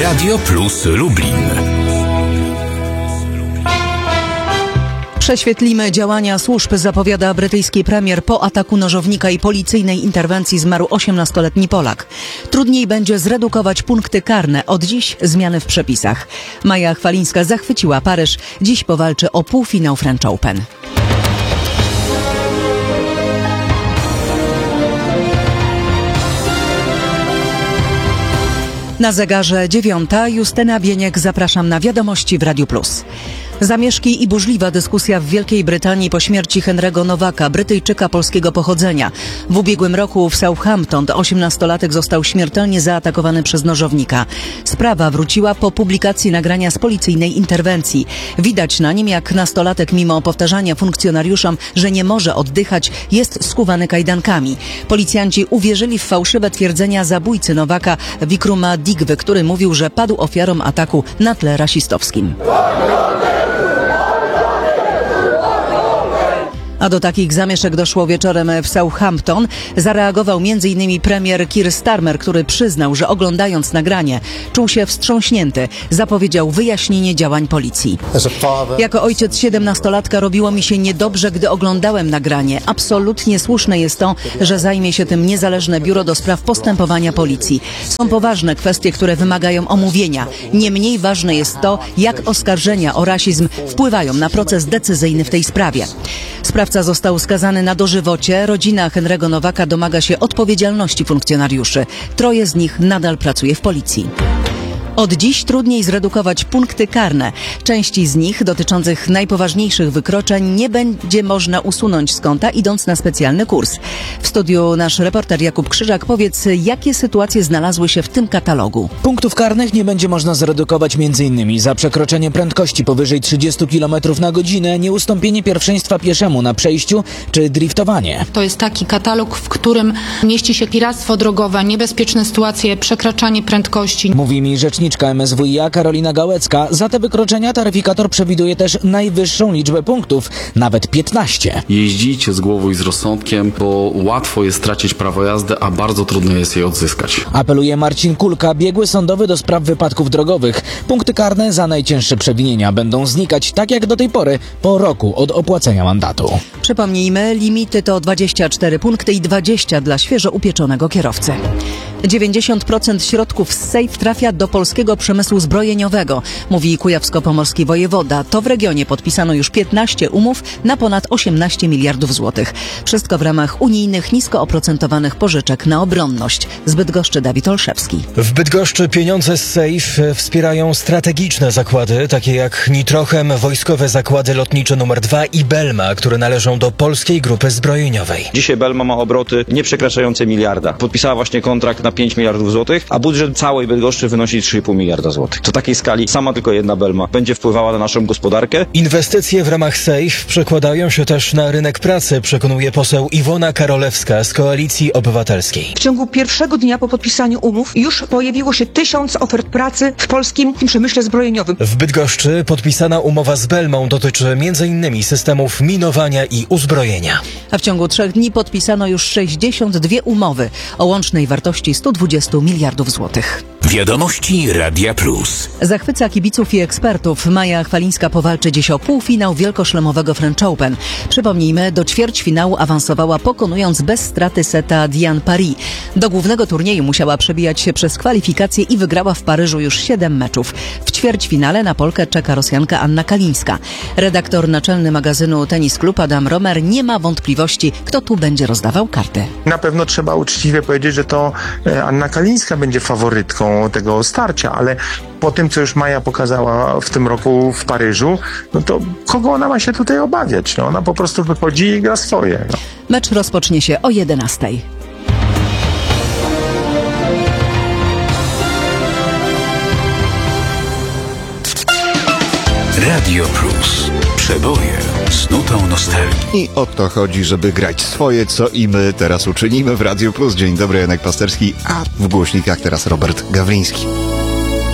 Radio Plus Lublin. Prześwietlimy działania służb, zapowiada brytyjski premier. Po ataku nożownika i policyjnej interwencji zmarł 18-letni Polak. Trudniej będzie zredukować punkty karne. Od dziś zmiany w przepisach. Maja Chwalińska zachwyciła Paryż. Dziś powalczy o półfinał French Open. Na zegarze 9:00. Justyna Bieniek, zapraszam na wiadomości w Radiu Plus. Zamieszki i burzliwa dyskusja w Wielkiej Brytanii po śmierci Henry'ego Nowaka, Brytyjczyka polskiego pochodzenia. W ubiegłym roku w Southampton 18-latek został śmiertelnie zaatakowany przez nożownika. Sprawa wróciła po publikacji nagrania z policyjnej interwencji. Widać na nim, jak nastolatek mimo powtarzania funkcjonariuszom, że nie może oddychać, jest skuwany kajdankami. Policjanci uwierzyli w fałszywe twierdzenia zabójcy Nowaka, Wikruma Digwy, który mówił, że padł ofiarą ataku na tle rasistowskim. A do takich zamieszek doszło wieczorem w Southampton. Zareagował m.in. premier Keir Starmer, który przyznał, że oglądając nagranie czuł się wstrząśnięty. Zapowiedział wyjaśnienie działań policji. Jako ojciec 17-latka robiło mi się niedobrze, gdy oglądałem nagranie. Absolutnie słuszne jest to, że zajmie się tym niezależne biuro do spraw postępowania policji. Są poważne kwestie, które wymagają omówienia. Niemniej ważne jest to, jak oskarżenia o rasizm wpływają na proces decyzyjny w tej sprawie. Sprawca został skazany na dożywocie. Rodzina Henry'ego Nowaka domaga się odpowiedzialności funkcjonariuszy. 3 z nich nadal pracuje w policji. Od dziś trudniej zredukować punkty karne. Części z nich dotyczących najpoważniejszych wykroczeń nie będzie można usunąć z konta, idąc na specjalny kurs. W studiu nasz reporter Jakub Krzyżak. Powiedz, jakie sytuacje znalazły się w tym katalogu? Punktów karnych nie będzie można zredukować m.in. za przekroczenie prędkości powyżej 30 km na godzinę, nieustąpienie pierwszeństwa pieszemu na przejściu czy driftowanie. To jest taki katalog, w którym mieści się piractwo drogowe, niebezpieczne sytuacje, przekraczanie prędkości. Mówi mi rzeczniczka MSWiA Karolina Gałecka. Za te wykroczenia taryfikator przewiduje też najwyższą liczbę punktów, nawet 15. Jeździcie z głową i z rozsądkiem, bo łatwo jest stracić prawo jazdy, a bardzo trudno jest je odzyskać. Apeluje Marcin Kulka, biegły sądowy do spraw wypadków drogowych. Punkty karne za najcięższe przewinienia będą znikać tak jak do tej pory po roku od opłacenia mandatu. Przypomnijmy, limity to 24 punkty i 20 dla świeżo upieczonego kierowcy. 90% środków z SAFE trafia do polskiego przemysłu zbrojeniowego, mówi kujawsko-pomorski wojewoda. To w regionie podpisano już 15 umów na ponad 18 miliardów złotych. Wszystko w ramach unijnych, nisko oprocentowanych pożyczek na obronność. Z Bydgoszczy Dawid Olszewski. W Bydgoszczy pieniądze z SAFE wspierają strategiczne zakłady, takie jak Nitrochem, wojskowe zakłady lotnicze nr 2 i Belma, które należą do polskiej grupy zbrojeniowej. Dzisiaj Belma ma obroty nie przekraczające miliarda. Podpisała właśnie kontrakt na 5 miliardów złotych, a budżet całej Bydgoszczy wynosi 3,5 miliarda złotych. To takiej skali sama tylko jedna Belma będzie wpływała na naszą gospodarkę. Inwestycje w ramach SAFE przekładają się też na rynek pracy, przekonuje poseł Iwona Karolewska z Koalicji Obywatelskiej. W ciągu pierwszego dnia po podpisaniu umów już pojawiło się 1000 ofert pracy w polskim przemyśle zbrojeniowym. W Bydgoszczy podpisana umowa z Belmą dotyczy m.in. systemów minowania i uzbrojenia. A w ciągu 3 dni podpisano już 62 umowy o łącznej wartości 120 miliardów złotych. Wiadomości Radia Plus. Zachwyca kibiców i ekspertów. Maja Chwalińska powalczy dziś o półfinał wielkoszlemowego French Open. Przypomnijmy, do ćwierćfinału awansowała, pokonując bez straty seta Diane Paris. Do głównego turnieju musiała przebijać się przez kwalifikacje i wygrała w Paryżu już 7 meczów. W ćwierćfinale na Polkę czeka Rosjanka Anna Kalińska. Redaktor naczelny magazynu Tenis Club Adam Romer nie ma wątpliwości, kto tu będzie rozdawał karty. Na pewno trzeba uczciwie powiedzieć, że to Anna Kalińska będzie faworytką tego starcia, ale po tym, co już Maja pokazała w tym roku w Paryżu, no to kogo ona ma się tutaj obawiać? No, ona po prostu wychodzi i gra swoje. No. Mecz rozpocznie się o 11:00. Radio Plus. Przeboje z nutą nostalgii. I o to chodzi, żeby grać swoje, co i my teraz uczynimy w Radio Plus. Dzień dobry, Janek Pasterski, a w głośnikach teraz Robert Gawliński.